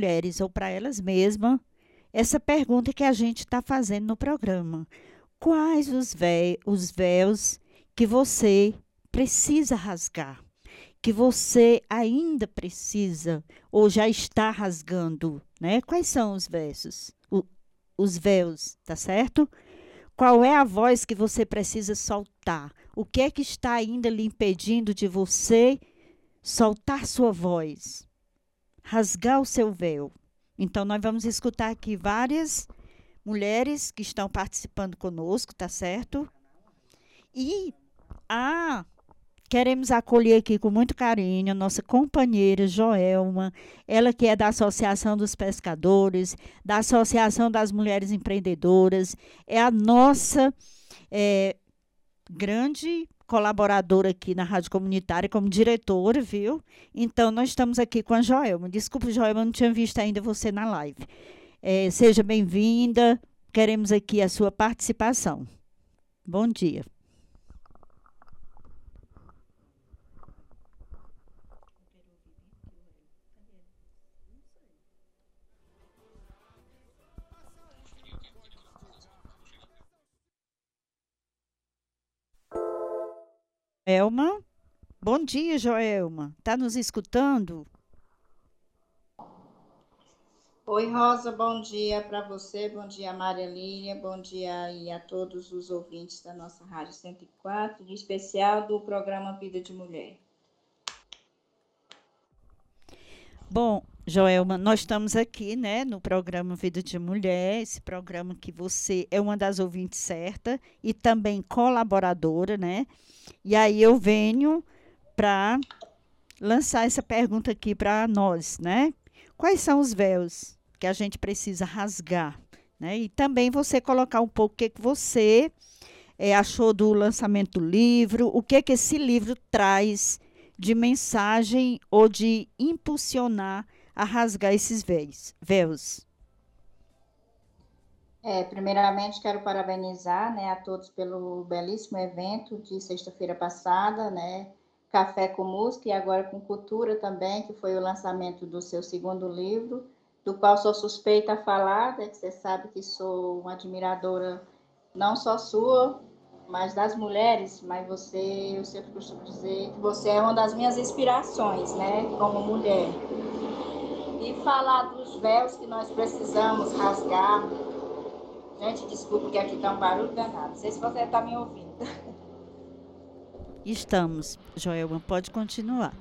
mulheres ou para elas mesmas essa pergunta que a gente está fazendo no programa. Quais os véus que você precisa rasgar? Que você ainda precisa ou já está rasgando, né? Quais são os os véus, tá certo? Qual é a voz que você precisa soltar? O que é que está ainda lhe impedindo de você soltar sua voz, rasgar o seu véu? Então, nós vamos escutar aqui várias mulheres que estão participando conosco, tá certo? E a queremos acolher aqui com muito carinho a nossa companheira Joelma, ela que é da Associação dos Pescadores, da Associação das Mulheres Empreendedoras, é a nossa eh, grande colaboradora aqui na Rádio Comunitária como diretora, viu? Então, nós estamos aqui com a Joelma. Desculpa, Joelma, eu não tinha visto ainda você na live. Seja bem-vinda, queremos aqui a sua participação. Bom dia. Elma? Bom dia, Joelma. Está nos escutando? Oi, Rosa, bom dia para você, bom dia, Maria Lília, bom dia aí a todos os ouvintes da nossa Rádio 104, em especial do programa Vida de Mulher. Bom, Joelma, nós estamos aqui, né, no programa Vida de Mulher, esse programa que você é uma das ouvintes certa e também colaboradora, né? E aí eu venho para lançar essa pergunta aqui para nós, né? Quais são os véus que a gente precisa rasgar, né? E também você colocar um pouco o que você achou do lançamento do livro, o que esse livro traz de mensagem ou de impulsionar a rasgar esses véus. Primeiramente, quero parabenizar, né, a todos pelo belíssimo evento de sexta-feira passada, né, Café com Música e agora com Cultura também, que foi o lançamento do seu segundo livro, do qual sou suspeita a falar, né, que você sabe que sou uma admiradora não só sua, mas das mulheres, mas você, eu sempre costumo dizer que você é uma das minhas inspirações, né, como mulher. E falar dos véus que nós precisamos rasgar. Gente, desculpa que aqui tá um barulho danado. Não sei se você está me ouvindo. Estamos, Joelma, pode continuar.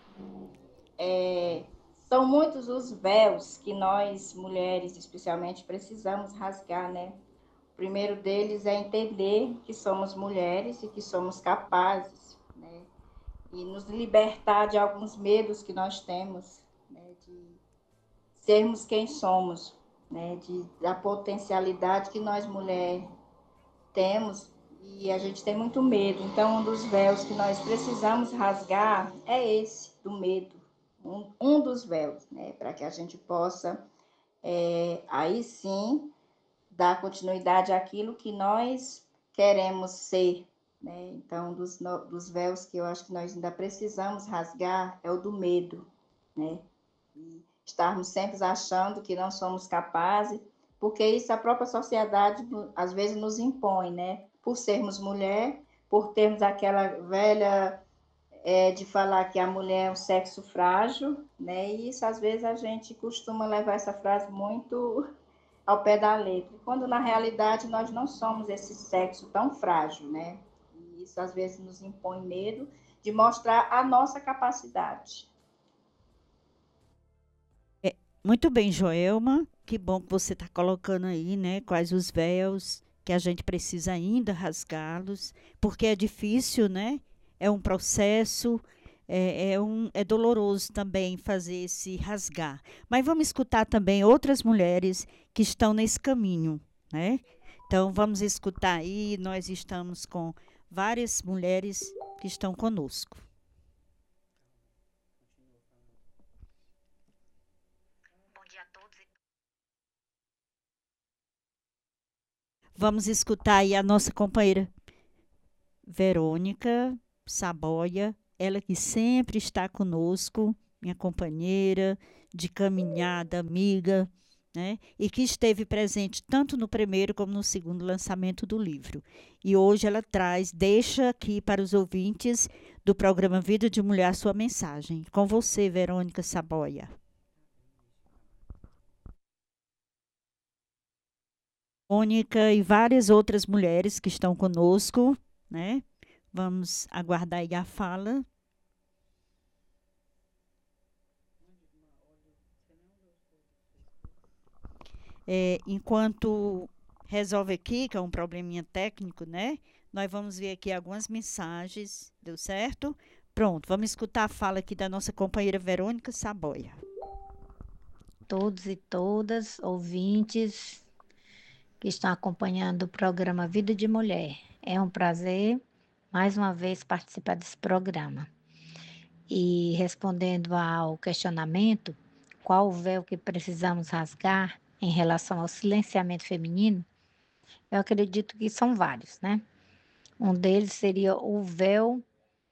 São muitos os véus que nós, mulheres, especialmente, precisamos rasgar, né? O primeiro deles é entender que somos mulheres e que somos capazes, né? E nos libertar de alguns medos que nós temos, né? De sermos quem somos, né? Da potencialidade que nós, mulheres, temos e a gente tem muito medo. Então, um dos véus que nós precisamos rasgar é esse, do medo. Um dos véus, né? Para que a gente possa, aí sim, dar continuidade àquilo que nós queremos ser. Né? Então, dos véus que eu acho que nós ainda precisamos rasgar é o do medo. Né? E estarmos sempre achando que não somos capazes, porque isso a própria sociedade às vezes nos impõe, né? Por sermos mulher, por termos aquela velha de falar que a mulher é um sexo frágil, né? E isso às vezes a gente costuma levar essa frase muito ao pé da letra, quando na realidade nós não somos esse sexo tão frágil, né? E isso às vezes nos impõe medo de mostrar a nossa capacidade. Muito bem, Joelma. Que bom que você está colocando aí, né? Quais os véus que a gente precisa ainda rasgá-los, porque é difícil, né? É um processo, é doloroso também fazer esse rasgar. Mas vamos escutar também outras mulheres que estão nesse caminho, né? Então vamos escutar aí. Nós estamos com várias mulheres que estão conosco. Vamos escutar aí a nossa companheira Verônica Saboia, ela que sempre está conosco, minha companheira de caminhada, amiga, né? E que esteve presente tanto no primeiro como no segundo lançamento do livro. E hoje ela deixa aqui para os ouvintes do programa Vida de Mulher a sua mensagem. Com você, Verônica Saboia. Mônica e várias outras mulheres que estão conosco, né? Vamos aguardar aí a fala. Enquanto resolve aqui, que é um probleminha técnico, né? Nós vamos ver aqui algumas mensagens, deu certo? Pronto, vamos escutar a fala aqui da nossa companheira Verônica Saboia. Todos e todas, ouvintes que estão acompanhando o programa Vida de Mulher. É um prazer, mais uma vez, participar desse programa. E respondendo ao questionamento, qual o véu que precisamos rasgar em relação ao silenciamento feminino, eu acredito que são vários, né? Um deles seria o véu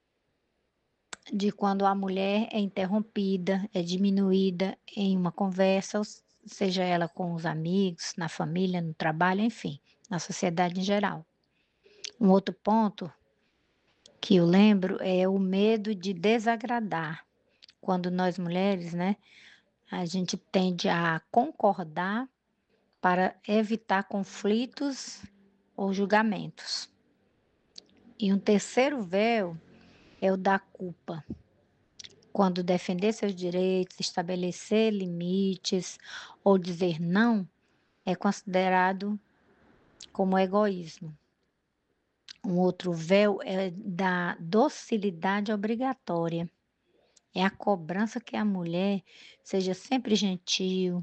de quando a mulher é interrompida, é diminuída em uma conversa, seja ela com os amigos, na família, no trabalho, enfim, na sociedade em geral. Um outro ponto que eu lembro é o medo de desagradar. Quando nós mulheres, né, a gente tende a concordar para evitar conflitos ou julgamentos. E um terceiro véu é o da culpa. Quando defender seus direitos, estabelecer limites ou dizer não é considerado como egoísmo. Um outro véu é da docilidade obrigatória. É a cobrança que a mulher seja sempre gentil,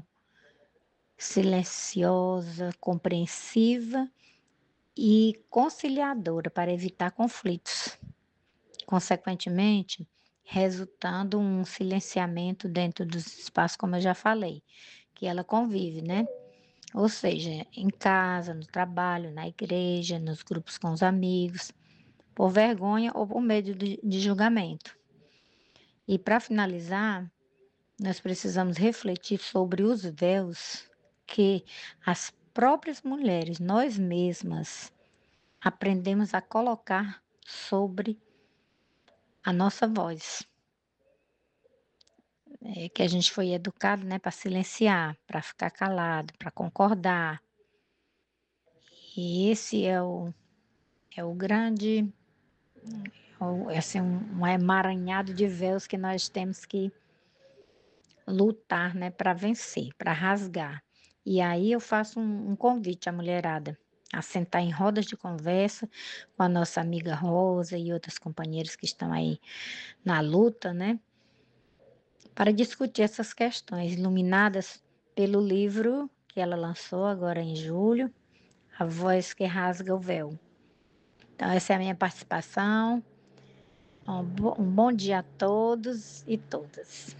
silenciosa, compreensiva e conciliadora para evitar conflitos. Consequentemente, resultando um silenciamento dentro dos espaços, como eu já falei, que ela convive, né? Ou seja, em casa, no trabalho, na igreja, nos grupos com os amigos, por vergonha ou por medo de julgamento. E para finalizar, nós precisamos refletir sobre os véus que as próprias mulheres, nós mesmas, aprendemos a colocar sobre a nossa voz. Que a gente foi educado, né, para silenciar, para ficar calado, para concordar. E esse é o grande, assim, um emaranhado de véus que nós temos que lutar, né, para vencer, para rasgar. E aí eu faço um convite à mulherada a sentar em rodas de conversa com a nossa amiga Rosa e outras companheiras que estão aí na luta, né, para discutir essas questões iluminadas pelo livro que ela lançou agora em julho, A Voz que Rasga o Véu. Então, essa é a minha participação. Um bom dia a todos e todas.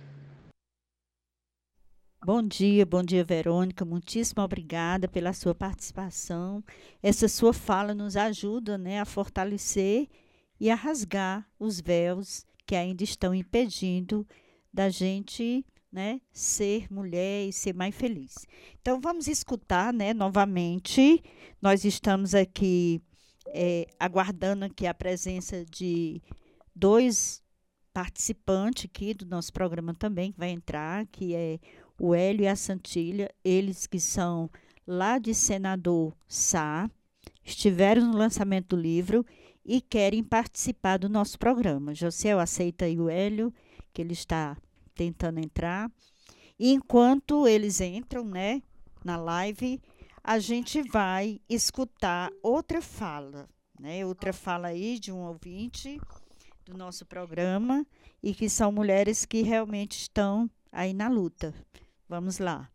Bom dia, Verônica. Muitíssimo obrigada pela sua participação. Essa sua fala nos ajuda, né, a fortalecer e a rasgar os véus que ainda estão impedindo da gente, né, ser mulher e ser mais feliz. Então, vamos escutar, né, novamente. Nós estamos aqui aguardando aqui a presença de dois participantes aqui do nosso programa também, que vai entrar, que é o Hélio e a Santilha, eles que são lá de Senador Sá, estiveram no lançamento do livro e querem participar do nosso programa. Josiel, aceita aí o Hélio, que ele está tentando entrar. E enquanto eles entram, né, na live, a gente vai escutar outra fala, né, outra fala aí de um ouvinte do nosso programa e que são mulheres que realmente estão aí na luta. Vamos lá.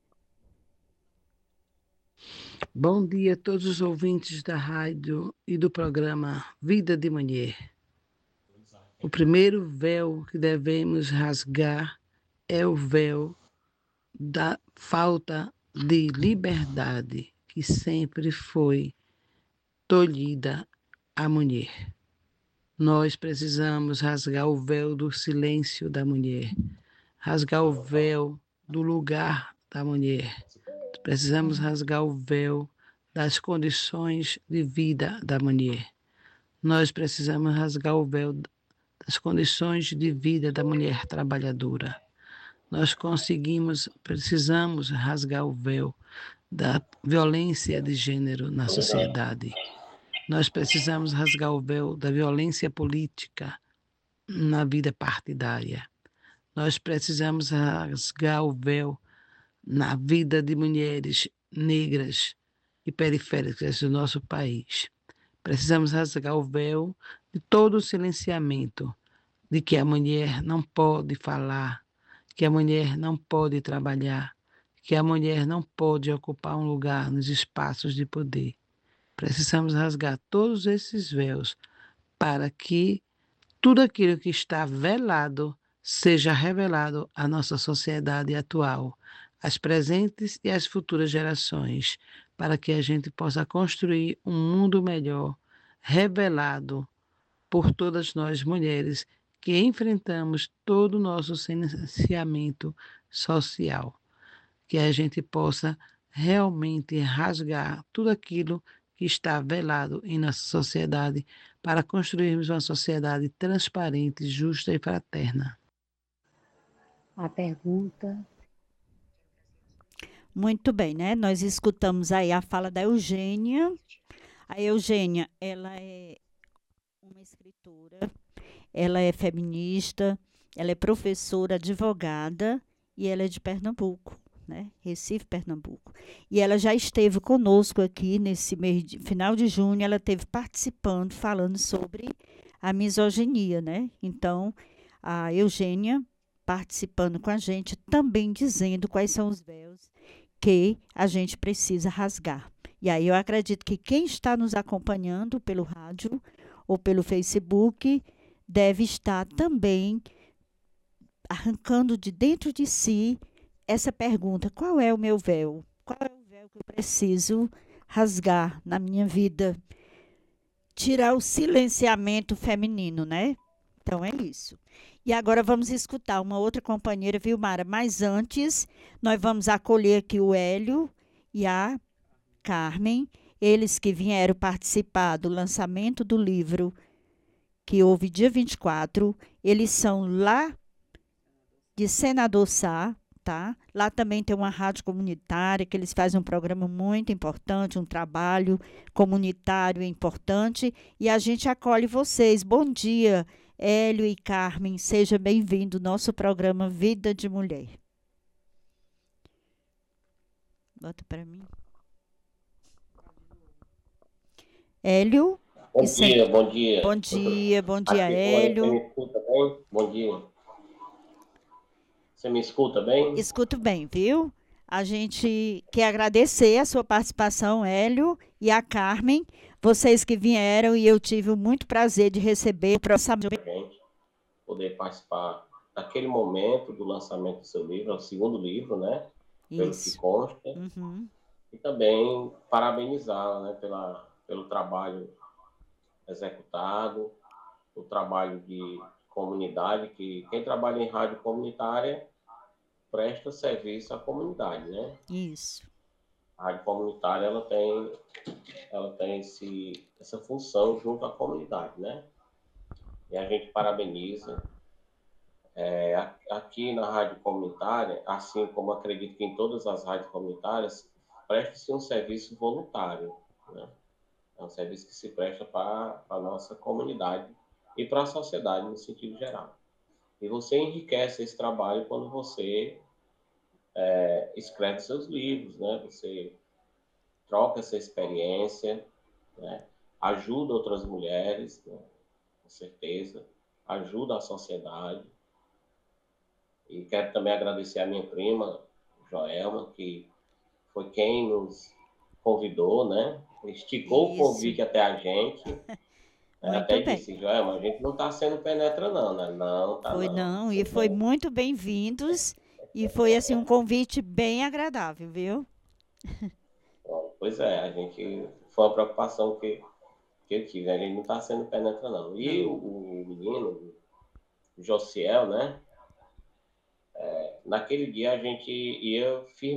Bom dia a todos os ouvintes da rádio e do programa Vida de Mulher. O primeiro véu que devemos rasgar é o véu da falta de liberdade que sempre foi tolhida à mulher. Nós precisamos rasgar o véu do silêncio da mulher, rasgar o véu do lugar da mulher. Precisamos rasgar o véu das condições de vida da mulher. Nós precisamos rasgar o véu das condições de vida da mulher trabalhadora. Nós precisamos rasgar o véu da violência de gênero na sociedade. Nós precisamos rasgar o véu da violência política na vida partidária. Nós precisamos rasgar o véu na vida de mulheres negras e periféricas do nosso país. Precisamos rasgar o véu de todo o silenciamento de que a mulher não pode falar, que a mulher não pode trabalhar, que a mulher não pode ocupar um lugar nos espaços de poder. Precisamos rasgar todos esses véus para que tudo aquilo que está velado seja revelado à nossa sociedade atual, às presentes e às futuras gerações, para que a gente possa construir um mundo melhor, revelado por todas nós mulheres que enfrentamos todo o nosso silenciamento social. Que a gente possa realmente rasgar tudo aquilo que está velado em nossa sociedade para construirmos uma sociedade transparente, justa e fraterna. A pergunta. Muito bem, né? Nós escutamos aí a fala da Eugênia. A Eugênia, ela é uma escritora, ela é feminista, ela é professora, advogada e ela é de Pernambuco, né? Recife, Pernambuco. E ela já esteve conosco aqui nesse mês final de junho, ela esteve participando, falando sobre a misoginia, né? Então, a Eugênia participando com a gente, também dizendo quais são os véus que a gente precisa rasgar. E aí eu acredito que quem está nos acompanhando pelo rádio ou pelo Facebook deve estar também arrancando de dentro de si essa pergunta: qual é o meu véu? Qual é o véu que eu preciso rasgar na minha vida? Tirar o silenciamento feminino, né? Então é isso. E agora vamos escutar uma outra companheira, Vilmara. Mas antes, nós vamos acolher aqui o Hélio e a Carmen, eles que vieram participar do lançamento do livro que houve dia 24. Eles são lá de Senador Sá, tá? Lá também tem uma rádio comunitária, que eles fazem um programa muito importante, um trabalho comunitário importante, e a gente acolhe vocês. Bom dia, Hélio e Carmen, seja bem-vindo ao nosso programa Vida de Mulher. Bota para mim. Hélio? Bom dia, bom dia. Bom dia, bom dia, Aqui, Hélio. Você me escuta bem? Bom dia. Você me escuta bem? Escuto bem, viu? A gente quer agradecer a sua participação, Hélio e a Carmen, vocês que vieram, e eu tive muito prazer de receber para saber. Gente, poder participar naquele momento do lançamento do seu livro, é o segundo livro, né? Pelo que Isso. consta. Uhum. E também parabenizá-la, né, pelo trabalho executado, o trabalho de comunidade, que quem trabalha em rádio comunitária presta serviço à comunidade, né? Isso. A rádio comunitária ela tem essa função junto à comunidade, né? E a gente parabeniza. Aqui na rádio comunitária, assim como acredito que em todas as rádios comunitárias, presta-se um serviço voluntário, né? É um serviço que se presta para a nossa comunidade e para a sociedade no sentido geral. E você enriquece esse trabalho quando você escreve seus livros, né? Você troca essa experiência, né? Ajuda outras mulheres, né? Com certeza, ajuda a sociedade. E quero também agradecer a minha prima, Joelma, que foi quem nos convidou, né? Esticou o convite até a gente. Até bem. disse, Joelma, a gente não está sendo penetra não, né? Não, tá Foi não, e Você foi tem- muito bem-vindos, e foi assim um convite bem agradável, viu? Bom, pois é, a gente foi uma preocupação que eu tive, a gente não está sendo penetra não. E Não. o menino, o Josiel, né? naquele dia a gente ia